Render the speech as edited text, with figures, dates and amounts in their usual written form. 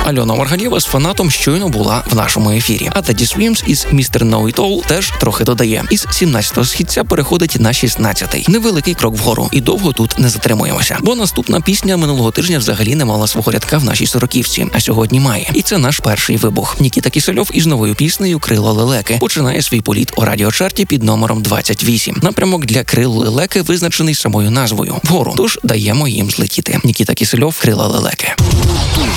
Альона Маргалєва з «Фанатом» щойно була в нашому ефірі. А Teddy Swims із «Mr. Know-It-All» теж трохи додає. Із 17-го східця переходить на 16-й. Невеликий крок вгору. І довго тут не затримуємося. Бо наступна пісня минулого тижня взагалі не мала свого рядка в нашій сороківці, а сьогодні має. І це наш перший вибух. Нікіта Кісельов із новою піснею «Крила лелеки» починає свій політ у радіочарті під номером 28. Напрямок для крил лелеки визначений самою назвою – вгору. Тож даємо їм злетіти. Нікіта Кісельов, «Крила лелеки».